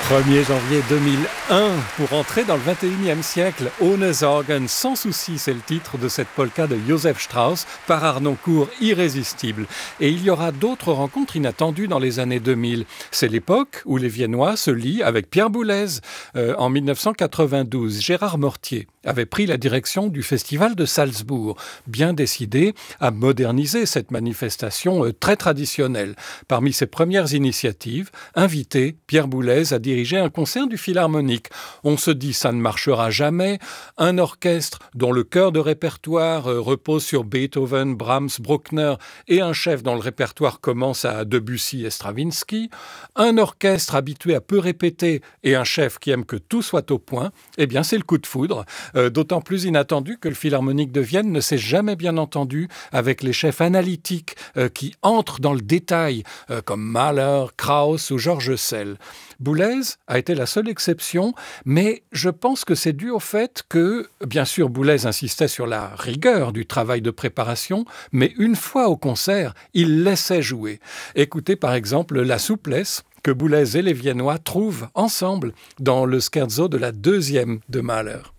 1er janvier 2001, pour entrer dans le 21e siècle, Ohne Sorgen, sans souci, c'est le titre de cette polka de Joseph Strauss, par Harnoncourt, irrésistible. Et il y aura d'autres rencontres inattendues dans les années 2000. C'est l'époque où les Viennois se lient avec Pierre Boulez. En 1992, Gérard Mortier avait pris la direction du festival de Salzbourg, bien décidé à moderniser cette manifestation très traditionnelle. Parmi ses premières initiatives, inviter Pierre Boulez à diriger un concert du Philharmonique. On se dit ça ne marchera jamais. Un orchestre dont le cœur de répertoire repose sur Beethoven, Brahms, Bruckner et un chef dont le répertoire commence à Debussy et Stravinsky. Un orchestre habitué à peu répéter et un chef qui aime que tout soit au point. Eh bien, c'est le coup de foudre. D'autant plus inattendu que le Philharmonique de Vienne ne s'est jamais bien entendu avec les chefs analytiques qui entrent dans le détail, comme Mahler, Krauss ou Georges Sell. Boulez a été la seule exception, mais je pense que c'est dû au fait que, bien sûr, Boulez insistait sur la rigueur du travail de préparation, mais une fois au concert, il laissait jouer. Écoutez par exemple la souplesse que Boulez et les Viennois trouvent ensemble dans le scherzo de la 2e de Mahler.